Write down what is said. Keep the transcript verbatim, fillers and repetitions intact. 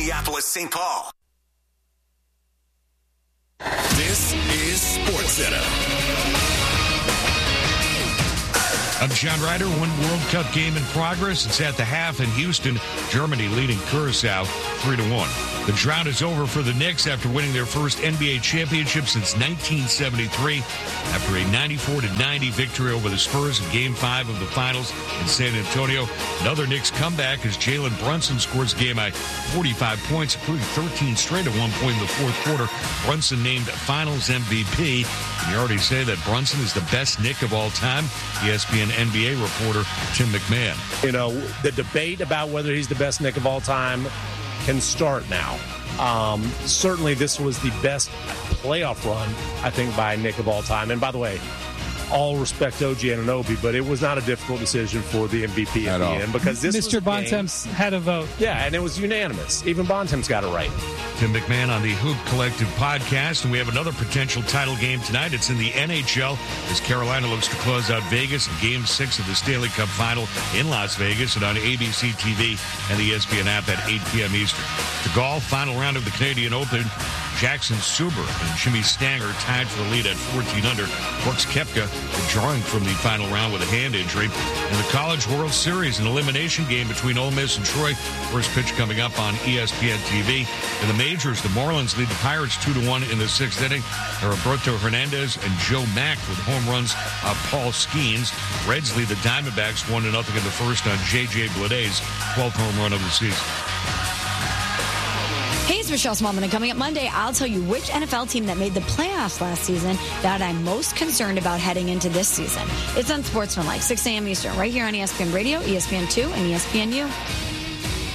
Minneapolis, Saint Paul. This is SportsCenter. I'm John Ryder. One World Cup game in progress. It's at the half in Houston. Germany leading Curacao three to one. The drought is over for the Knicks after winning their first N B A championship since nineteen seventy-three. After a ninety-four to ninety victory over the Spurs in Game five of the Finals in San Antonio. Another Knicks comeback as Jalen Brunson scores game-high forty-five points, including thirteen straight at one point in the fourth quarter. Brunson named Finals M V P. Can you already say that Brunson is the best Knick of all time? E S P N N B A reporter Tim McMahon. You know, the debate about whether he's the best Knick of all time can start now. Um, certainly this was the best playoff run, I think, by Knick of all time. And by the way, all respect O G Anunoby, but it was not a difficult decision for the M V P at, at the all. end because this Mister was Bontemps had a vote. Yeah, and it was unanimous. Even Bontemps got it right. Tim McMahon on the Hoop Collective podcast, and we have another potential title game tonight. It's in the N H L as Carolina looks to close out Vegas in Game six of the Stanley Cup Final in Las Vegas and on A B C T V and the E S P N app at eight p.m. Eastern. The golf final round of the Canadian Open. Jackson Suber and Jimmy Stanger tied for the lead at fourteen under. Brooks Koepka withdrawing from the final round with a hand injury. In the College World Series, an elimination game between Ole Miss and Troy. First pitch coming up on E S P N T V. In the majors, the Marlins lead the Pirates two to one in the sixth inning. Roberto Hernandez and Joe Mack with home runs of Paul Skeens. Reds lead the Diamondbacks one to nothing in the first on J J Bleday's twelfth home run of the season. Hey, it's Michelle Smallman, and coming up Monday, I'll tell you which N F L team that made the playoffs last season that I'm most concerned about heading into this season. It's on Sportsmanlike, six a.m. Eastern, right here on E S P N Radio, E S P N two, and E S P N U.